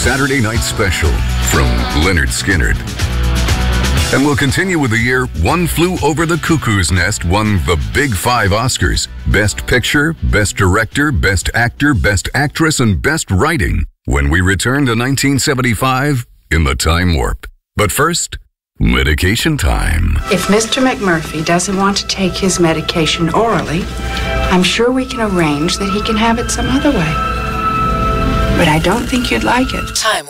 Saturday Night Special from Lynyrd Skynyrd. And we'll continue with the year One Flew Over the Cuckoo's Nest won the Big Five Oscars: Best Picture, Best Director, Best Actor, Best Actress, and Best Writing, when we return to 1975 in the Time Warp. But first, medication time. If Mr. McMurphy doesn't want to take his medication orally, I'm sure we can arrange that he can have it some other way. But I don't think you'd like it. Time